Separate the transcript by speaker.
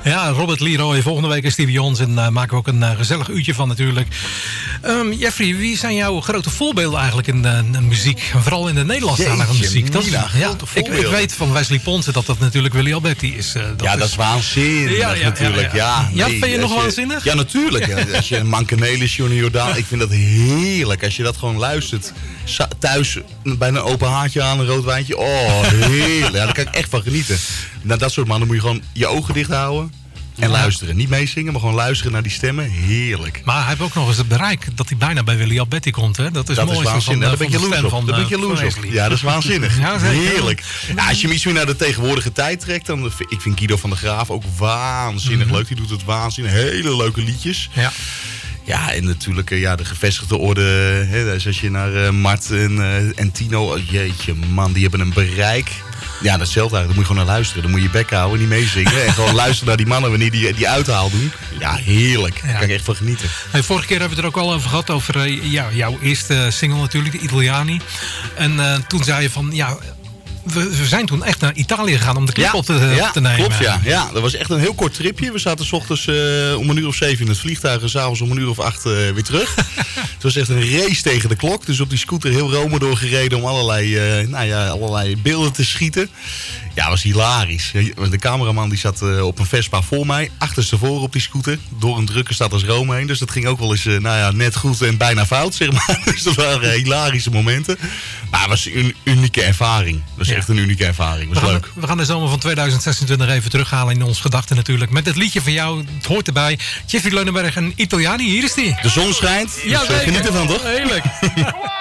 Speaker 1: Ja, Robert Leroy. Volgende week is Stevie Jones en maken we ook een gezellig uurtje van natuurlijk. Jeffrey, wie zijn jouw grote voorbeelden eigenlijk in de muziek? Vooral in de Nederlandstalige muziek. Ik weet van Wesley Ponsen dat natuurlijk Willy Alberti is.
Speaker 2: Dat is waanzinnig natuurlijk. Ja,
Speaker 1: vind je nog waanzinnig?
Speaker 2: Ja, natuurlijk. Ja. Als je Mankenelis, Johnny Jordaan, ik vind dat heerlijk. Als je dat gewoon luistert. Thuis bij een open haartje aan, een rood wijntje. Oh, heerlijk. Ja, daar kan ik echt van genieten. Nou, dat soort mannen moet je gewoon je ogen dicht houden. En luisteren. Niet meezingen, maar gewoon luisteren naar die stemmen. Heerlijk.
Speaker 1: Maar hij heeft ook nog eens het bereik dat hij bijna bij Willy Alberti komt. Hè? Dat is
Speaker 2: waanzinnig. Daar ben je jaloers op. Daar ben je jaloers op. Ja, dat is waanzinnig. Ja, heerlijk. Ja, als je hem iets meer naar de tegenwoordige tijd trekt, dan ik vind Guido van der Graaf ook waanzinnig leuk. Die doet het waanzinnig. Hele leuke liedjes. Ja. Ja, en natuurlijk de gevestigde orde. Hè, dus als je naar Mart en Tino. Jeetje man, die hebben een bereik. Ja, datzelfde eigenlijk. Daar moet je gewoon naar luisteren. Dan moet je je bek houden, niet meezingen. En gewoon luisteren naar die mannen wanneer die uithaal doen. Ja, heerlijk. Daar kan ik echt van genieten.
Speaker 1: Hey, vorige keer hebben we het er ook al over gehad. Over jouw eerste single natuurlijk, de Italiani. En toen zei je van... We zijn toen echt naar Italië gegaan om de clip op te nemen.
Speaker 2: Klopt, ja. Dat was echt een heel kort tripje. We zaten 's ochtends om 7:00 in het vliegtuig en 's avonds om 8:00 weer terug. Het was echt een race tegen de klok. Dus op die scooter heel Rome doorgereden om allerlei beelden te schieten. Ja, dat was hilarisch. De cameraman die zat op een Vespa voor mij, achterstevoren op die scooter, door een drukke stad als Rome heen. Dus dat ging ook wel eens net goed en bijna fout, zeg maar. Dus dat waren hilarische momenten. Maar het was een unieke ervaring. Dat is echt een unieke ervaring. Dat was leuk.
Speaker 1: We gaan de zomer van 2026 even terughalen in ons gedachten natuurlijk. Met het liedje van jou, het hoort erbij. Jeffrey Leunenberg en Italiani, hier is die.
Speaker 2: De zon schijnt. Ja,
Speaker 1: dus
Speaker 2: geniet ervan, toch?
Speaker 1: Heerlijk.